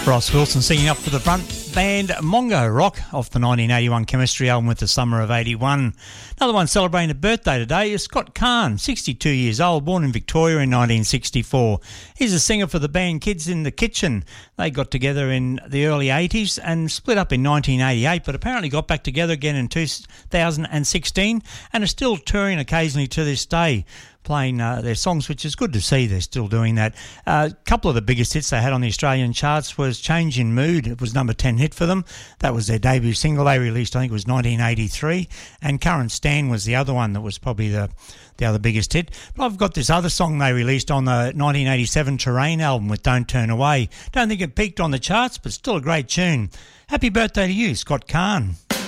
Ross Wilson singing up for the front band Mongo Rock off the 1981 Chemistry album with the Summer of 81. Another one celebrating a birthday today is Scott Kahn, 62 years old, born in Victoria in 1964. He's a singer for the band Kids in the Kitchen. They got together in the early 80s and split up in 1988, but apparently got back together again in 2016 and are still touring occasionally to this day, playing their songs, which is good to see they're still doing that. A couple of the biggest hits they had on the Australian charts was Change in Mood. It was number 10 hit for them. That was their debut single they released, I think it was 1983. And Current Stand was the other one that was probably the other biggest hit. But I've got this other song they released on the 1987 Terrain album with Don't Turn Away. Don't think it peaked on the charts, but still a great tune. Happy birthday to you, Scott Kahn.